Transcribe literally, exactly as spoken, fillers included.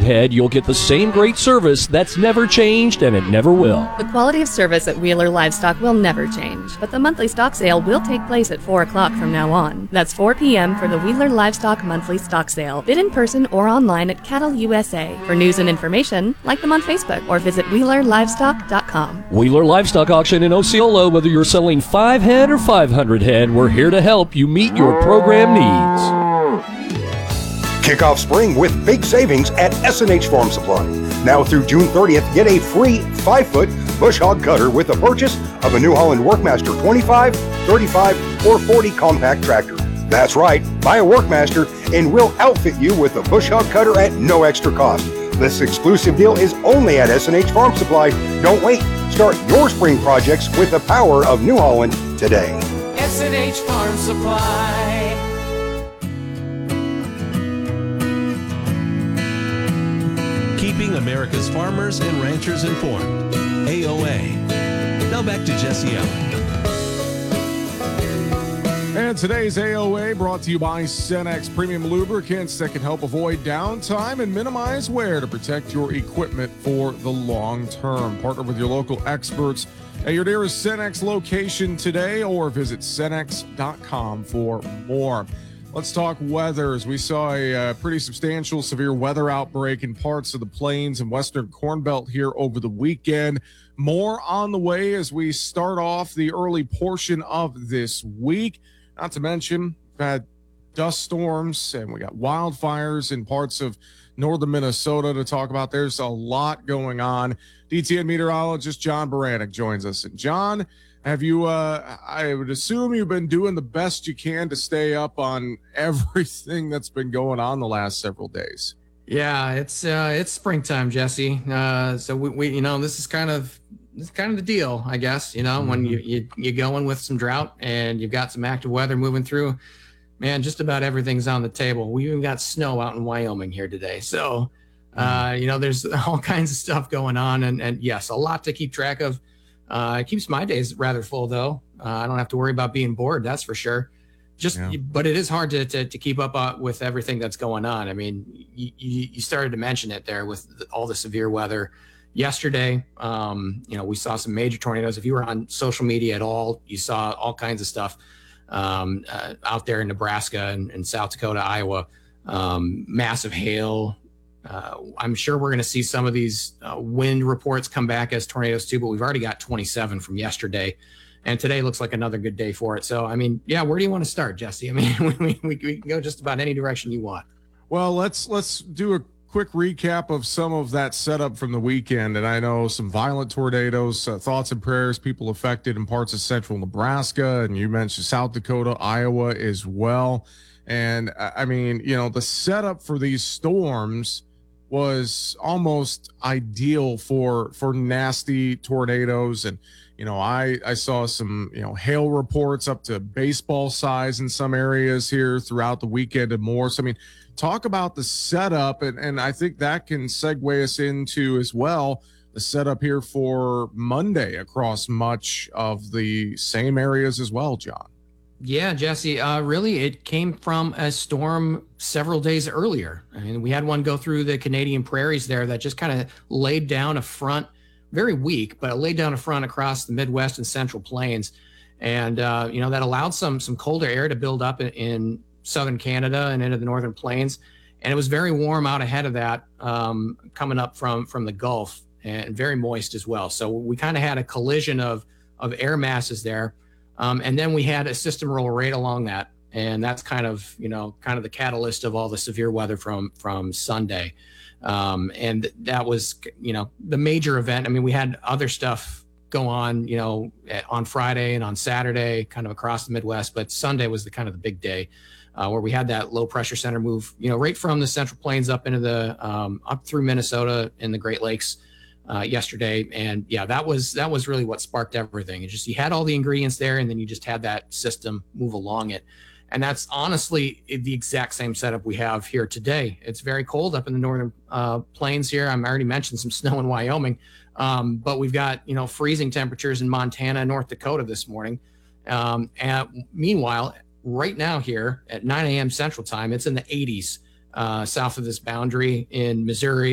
head, you'll get the same great service that's never changed, and it never will. The quality of service at Wheeler Livestock will never change, but the monthly stock sale will take place at four o'clock from now on. That's four p.m. for the Wheeler Livestock monthly stock sale. Bid in person or online at Cattle U S A. For news and information, like them on Facebook or visit wheeler livestock dot com. Wheeler Livestock Auction in Osceola. Whether you're selling five head or five hundred head, we're here to help you meet your program needs. Kick off spring with big savings at S and H Farm Supply. Now through June thirtieth, get a free five foot bush hog cutter with the purchase of a New Holland Workmaster twenty-five, thirty-five, or forty compact tractor. That's right, buy a Workmaster and we'll outfit you with a bush hog cutter at no extra cost. This exclusive deal is only at S and H Farm Supply. Don't wait. Start your spring projects with the power of New Holland today. S and H Farm Supply. Keeping America's farmers and ranchers informed. A O A. Now back to Jesse Allen. And today's A O A brought to you by Cenex Premium Lubricants that can help avoid downtime and minimize wear to protect your equipment for the long term. Partner with your local experts at your nearest Cenex location today or visit cenex dot com for more. Let's talk weather. As we saw a uh, pretty substantial severe weather outbreak in parts of the plains and western Corn Belt here over the weekend. More on the way as we start off the early portion of this week. Not to mention, we've had dust storms and we got wildfires in parts of northern Minnesota to talk about. There's a lot going on. D T N meteorologist John Baranek joins us. And John, have you, uh, I would assume you've been doing the best you can to stay up on everything that's been going on the last several days. Yeah, it's uh, it's springtime, Jesse. Uh, so we, we, you know, this is kind of this is kind of the deal, I guess. You know, mm-hmm. when you, you you go in with some drought and you've got some active weather moving through, man, just about everything's on the table. We even got snow out in Wyoming here today. So, uh, you know, there's all kinds of stuff going on, and and yes, a lot to keep track of. Uh, it keeps my days rather full, though. Uh, I don't have to worry about being bored, that's for sure. Just, yeah. But it is hard to to, to keep up uh, with everything that's going on. I mean, you, you, you started to mention it there with the, all the severe weather. Yesterday, um, you know, we saw some major tornadoes. If you were on social media at all, you saw all kinds of stuff um, uh, out there in Nebraska and, and South Dakota, Iowa. Um, massive hail. Uh, I'm sure we're going to see some of these uh, wind reports come back as tornadoes too, but we've already got twenty-seven from yesterday, and today looks like another good day for it. So, I mean, yeah, where do you want to start, Jesse? I mean, we, we, we can go just about any direction you want. Well, let's let's do a quick recap of some of that setup from the weekend. And I know some violent tornadoes, uh, thoughts and prayers, people affected in parts of central Nebraska, and you mentioned South Dakota, Iowa as well. And I mean, you know, the setup for these storms was almost ideal for for nasty tornadoes. And you know, I I saw some, you know, hail reports up to baseball size in some areas here throughout the weekend and more. So I mean, talk about the setup, and and I think that can segue us into as well the setup here for Monday across much of the same areas as well, John. Yeah, Jesse, uh, really, it came from a storm several days earlier. I mean, we had one go through the Canadian prairies there that just kind of laid down a front, very weak, but it laid down a front across the Midwest and Central Plains. And, uh, you know, that allowed some some colder air to build up in, in southern Canada and into the northern plains. And it was very warm out ahead of that um, coming up from, from the Gulf, and very moist as well. So we kind of had a collision of, of air masses there. Um, and then we had a system roll right along that. And that's kind of, you know, kind of the catalyst of all the severe weather from, from Sunday. Um, and that was, you know, the major event. I mean, we had other stuff go on, you know, on Friday and on Saturday, kind of across the Midwest, but Sunday was the kind of the big day uh, where we had that low pressure center move, you know, right from the Central Plains up into the, um, up through Minnesota and the Great Lakes. Uh, yesterday. And yeah, that was, that was really what sparked everything. It just, you had all the ingredients there, and then you just had that system move along it. And that's honestly the exact same setup we have here today. It's very cold up in the northern uh, plains here. I already mentioned some snow in Wyoming, um, but we've got, you know, freezing temperatures in Montana and North Dakota this morning. Um, and meanwhile, right now here at nine a.m. Central Time, it's in the eighties uh, south of this boundary in Missouri